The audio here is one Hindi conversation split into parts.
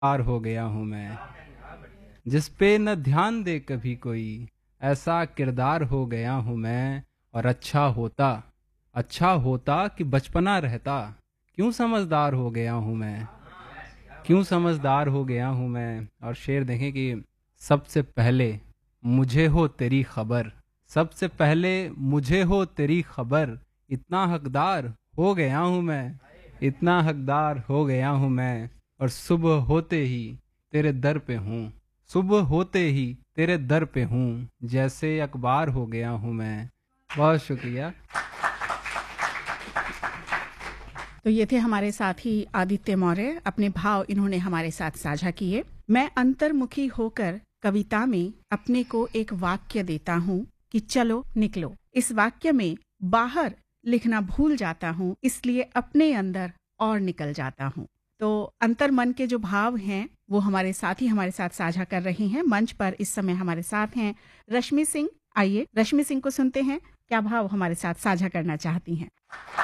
पार हो गया हूँ मैं, जिस पे न ध्यान दे कभी कोई, ऐसा किरदार हो गया हूँ मैं। और अच्छा होता कि बचपना रहता, क्यों समझदार हो गया हूँ मैं, क्यों समझदार हो गया हूँ मैं। और शेर देखें कि सबसे पहले मुझे हो तेरी खबर, सबसे पहले मुझे हो तेरी खबर, इतना हकदार हो गया हूँ मैं, इतना हकदार हो गया हूँ मैं। और सुबह होते ही तेरे दर पे हूँ, सुबह होते ही तेरे दर पे हूँ, जैसे अखबार हो गया हूँ मैं। बहुत शुक्रिया। तो ये थे हमारे साथी आदित्य मौर्य। अपने भाव इन्होंने हमारे साथ साझा किए। मैं अंतर्मुखी होकर कविता में अपने को एक वाक्य देता हूँ कि चलो निकलो। इस वाक्य में बाहर लिखना भूल जाता हूँ, इसलिए अपने अंदर और निकल जाता हूँ। तो अंतर मन के जो भाव हैं वो हमारे साथी हमारे साथ साझा कर रही हैं। मंच पर इस समय हमारे साथ हैं रश्मि सिंह। आइए रश्मि सिंह को सुनते हैं, क्या भाव हमारे साथ साझा करना चाहती हैं।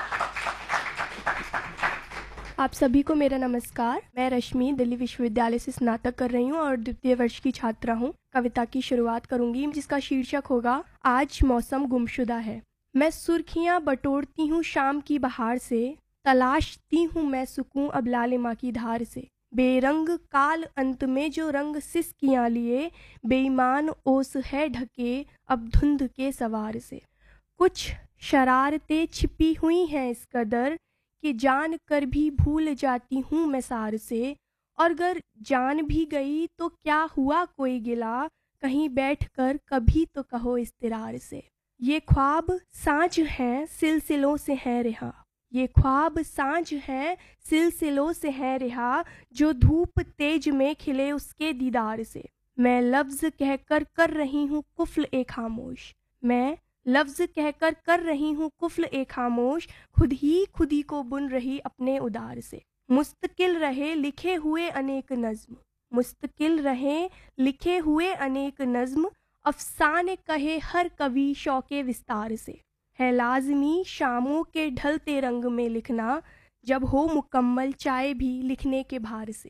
आप सभी को मेरा नमस्कार। मैं रश्मि दिल्ली विश्वविद्यालय से स्नातक कर रही हूँ और द्वितीय वर्ष की छात्रा हूँ। कविता की शुरुआत करूंगी जिसका शीर्षक होगा आज मौसम गुमशुदा है। मैं सुर्खियाँ बटोरती हूँ शाम की बहार से, तलाशती हूँ मैं सुकून अब लालिमा की धार से। बेरंग काल अंत में जो रंग सिसकियाँ लिए, बेईमान ओस है ढके अब धुंध के सवार से। कुछ शरारतें छिपी हुई हैं इस कदर कि जान कर भी भूल जाती हूँ मैं सार से। और अगर जान भी गई तो क्या हुआ कोई गिला, कहीं बैठकर कभी तो कहो इस्तिरार से। ये ख्वाब सांझ हैं सिलसिलों से है रिहा, ये ख्वाब सांझ हैं सिलसिलों से है रिहा, जो धूप तेज में खिले उसके दीदार से। मैं लफ्ज कहकर कर रही हूँ कुफ्ल ए खामोश, मैं लफ्ज कहकर कर रही हूँ कुफ्ल ए खामोश, खुद ही को बुन रही अपने उदार से। मुस्तकिल रहे लिखे हुए अनेक नज्म, मुस्तकिल रहे लिखे हुए अनेक नज्म, अफसाने कहे हर कवि शौके विस्तार से। है लाजमी शामों के ढलते रंग में लिखना, जब हो मुकम्मल चाहे भी लिखने के भार से।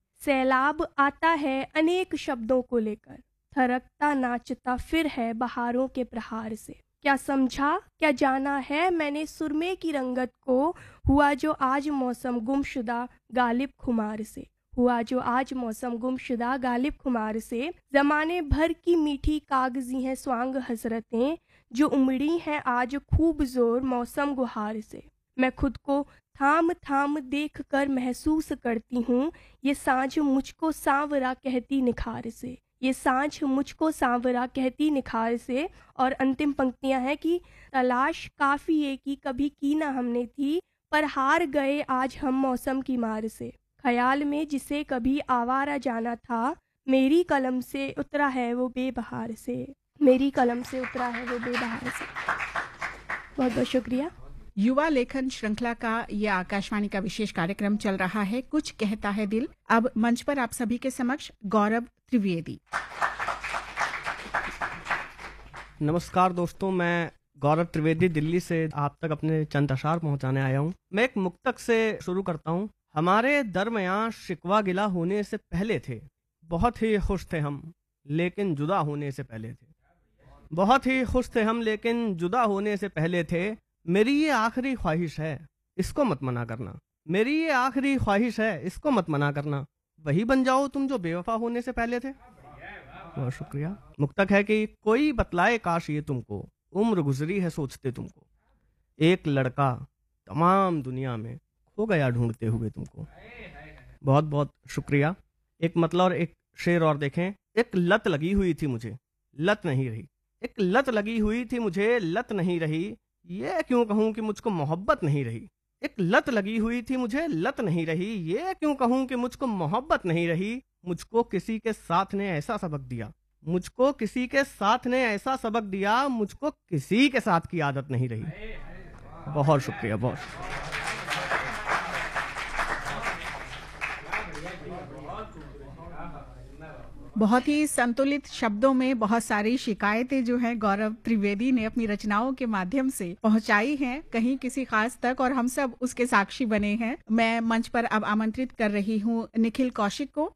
सैलाब आता है अनेक शब्दों को लेकर, थरकता नाचता फिर है बहारों के प्रहार से। क्या समझा क्या जाना है मैंने सुरमे की रंगत को, हुआ जो आज मौसम गुमशुदा गालिब खुमार से। हुआ जो आज मौसम गुमशुदा गालिब खुमार से। जमाने भर की मीठी कागजी हैं स्वांग हसरतें, जो उमड़ी हैं आज खूब जोर मौसम गुहार से। मैं खुद को थाम थाम देख कर महसूस करती हूँ, ये सांझ मुझको सांवरा कहती निखार से। ये सांझ मुझको सांवरा कहती निखार से। और अंतिम पंक्तियां हैं कि तलाश काफिए की कभी की ना हमने थी, पर हार गए आज हम मौसम की मार से। ख्याल में जिसे कभी आवारा जाना था, मेरी कलम से उतरा है वो बेबहार से, मेरी कलम से उतरा है वो बेबहार से। बहुत बहुत शुक्रिया। युवा लेखन श्रृंखला का यह आकाशवाणी का विशेष कार्यक्रम चल रहा है, कुछ कहता है दिल। अब मंच पर आप सभी के समक्ष गौरव त्रिवेदी। नमस्कार दोस्तों, मैं गौरव त्रिवेदी दिल्ली से आप तक अपने चंद अशार पहुंचाने आया हूं। मैं एक मुक्तक से शुरू करता हूं। हमारे दरमियां शिकवा गिला होने से पहले थे, बहुत ही खुश थे हम लेकिन जुदा होने से पहले थे। बहुत ही खुश थे हम लेकिन जुदा होने से पहले थे। मेरी ये आखिरी ख्वाहिश है, इसको मत मना करना। मेरी ये आखिरी ख्वाहिश है, इसको मत मना करना। वही बन जाओ तुम जो बेवफा होने से पहले थे। बहुत शुक्रिया। मुक्तक है कि कोई बतलाए काश ये तुमको, उम्र गुजरी है सोचते तुमको। एक लड़का तमाम दुनिया में खो गया ढूंढते हुए तुमको। बहुत बहुत शुक्रिया। एक मतलब और एक शेर और देखें। एक लत लगी हुई थी मुझे, लत नहीं रही। एक लत लगी हुई थी मुझे, लत नहीं रही। ये क्यों कहूं कि मुझको मोहब्बत नहीं रही। एक लत लगी हुई थी मुझे, लत नहीं रही। ये क्यों कहूं कि मुझको मोहब्बत नहीं रही। मुझको किसी के साथ ने ऐसा सबक दिया, मुझको किसी के साथ ने ऐसा सबक दिया, मुझको किसी के साथ की आदत नहीं रही। बहुत शुक्रिया, बहुत शुक्रिया। बहुत ही संतुलित शब्दों में बहुत सारी शिकायतें जो हैं गौरव त्रिवेदी ने अपनी रचनाओं के माध्यम से पहुंचाई हैं कहीं किसी खास तक, और हम सब उसके साक्षी बने हैं। मैं मंच पर अब आमंत्रित कर रही हूं निखिल कौशिक को,